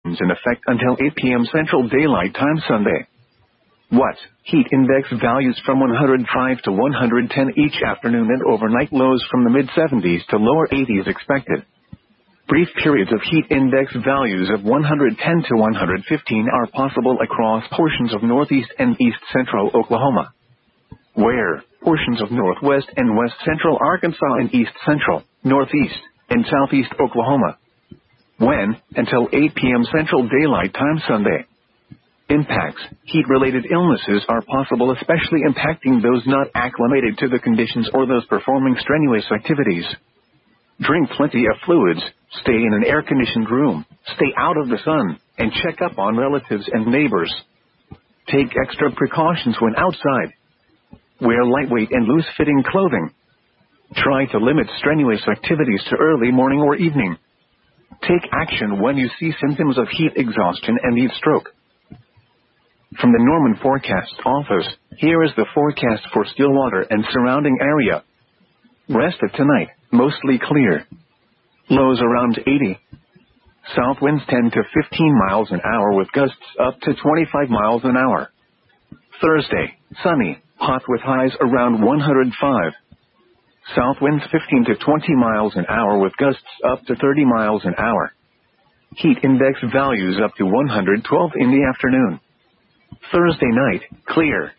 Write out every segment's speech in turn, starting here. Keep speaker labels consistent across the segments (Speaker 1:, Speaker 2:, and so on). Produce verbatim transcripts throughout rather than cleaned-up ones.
Speaker 1: in effect until eight p m Central Daylight Time Sunday. What? Heat index values from one hundred five to one hundred ten each afternoon and overnight lows from the mid seventies to lower eighties expected. Brief periods of heat index values of one hundred ten to one hundred fifteen are possible across portions of northeast and east central Oklahoma. Where? Portions of northwest and west central Arkansas and east central, northeast, and southeast Oklahoma. When? Until eight p m Central Daylight Time Sunday. Impacts. Heat-related illnesses are possible, especially impacting those not acclimated to the conditions or those performing strenuous activities. Drink plenty of fluids, stay in an air-conditioned room, stay out of the sun, and check up on relatives and neighbors. Take extra precautions when outside. Wear lightweight and loose-fitting clothing. Try to limit strenuous activities to early morning or evening. Take action when you see symptoms of heat exhaustion and heat stroke. From the Norman Forecast Office, here is the forecast for Stillwater and surrounding area. Rest of tonight, mostly clear. Lows around eighty. South winds ten to fifteen miles an hour with gusts up to twenty-five miles an hour. Thursday, sunny, hot with highs around one hundred five. South winds fifteen to twenty miles an hour with gusts up to thirty miles an hour. Heat index values up to one hundred twelve in the afternoon. Thursday night, clear.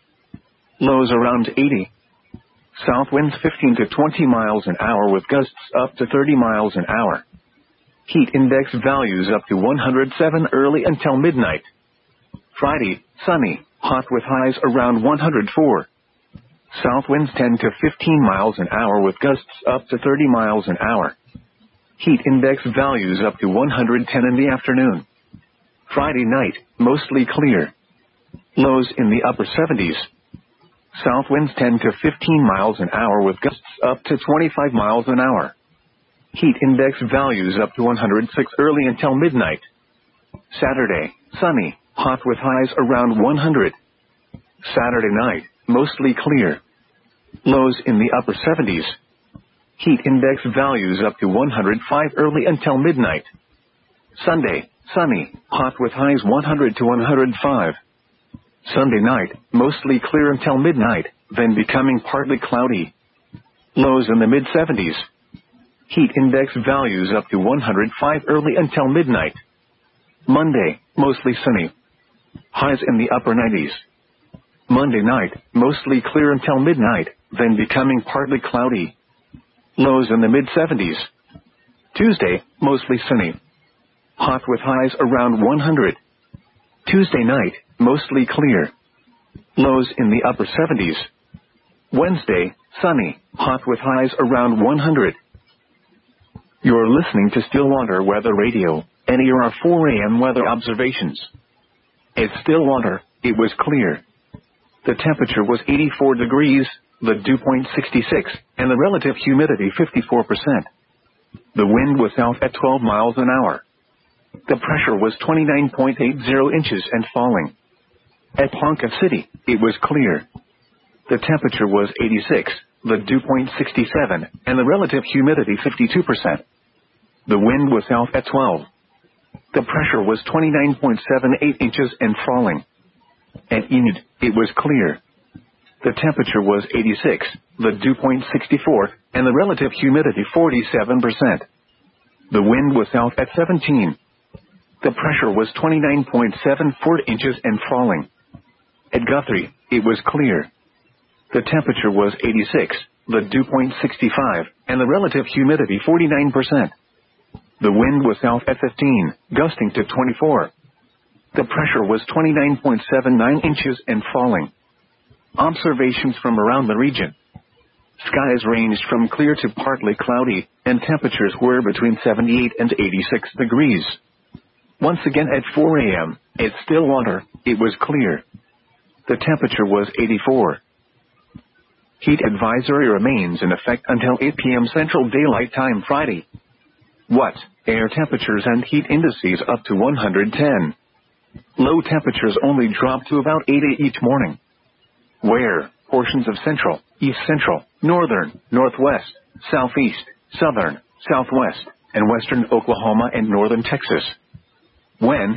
Speaker 1: Lows around eighty. South winds fifteen to twenty miles an hour with gusts up to thirty miles an hour. Heat index values up to one hundred seven early until midnight. Friday, sunny, hot with highs around one hundred four. South winds ten to fifteen miles an hour with gusts up to thirty miles an hour. Heat index values up to one hundred ten in the afternoon. Friday night, mostly clear. Lows in the upper seventies. South winds ten to fifteen miles an hour with gusts up to twenty-five miles an hour. Heat index values up to one hundred six early until midnight. Saturday, sunny, hot with highs around one hundred. Saturday night, mostly clear. Lows in the upper seventies. Heat index values up to one hundred five early until midnight. Sunday, sunny, hot with highs one hundred to one hundred five. Sunday night, mostly clear until midnight, then becoming partly cloudy. Lows in the mid seventies. Heat index values up to one hundred five early until midnight. Monday, mostly sunny. Highs in the upper nineties. Monday night, mostly clear until midnight, then becoming partly cloudy. Lows in the mid seventies. Tuesday, mostly sunny. Hot with highs around one hundred. Tuesday night, mostly clear. Lows in the upper seventies. Wednesday, sunny, hot with highs around one hundred. You're listening to Stillwater Weather Radio, and here are four a m weather observations. At Stillwater, it was clear. The temperature was eighty-four degrees, the dew point sixty-six, and the relative humidity fifty-four percent. The wind was south at twelve miles an hour. The pressure was twenty-nine point eight zero inches and falling. At Ponca City, it was clear. The temperature was eighty-six, the dew point sixty-seven, and the relative humidity fifty-two percent. The wind was south at twelve. The pressure was twenty-nine point seven eight inches and falling. At Enid, it was clear. The temperature was eighty-six, the dew point sixty-four, and the relative humidity forty-seven percent. The wind was south at seventeen. The pressure was twenty-nine point seven four inches and falling. At Guthrie, it was clear. The temperature was eighty-six, the dew point sixty-five, and the relative humidity forty-nine percent. The wind was south at fifteen, gusting to twenty-four. The pressure was twenty-nine point seven nine inches and falling. Observations from around the region. Skies ranged from clear to partly cloudy, and temperatures were between seventy-eight and eighty-six degrees. Once again at four a m, at Stillwater, it was clear. The temperature was eighty-four. Heat advisory remains in effect until eight p m Central Daylight Time Friday. What? Air temperatures and heat indices up to one hundred ten. Low temperatures only drop to about eighty each morning. Where? Portions of central, east central, northern, northwest, southeast, southern, southwest, and western Oklahoma and northern Texas. When?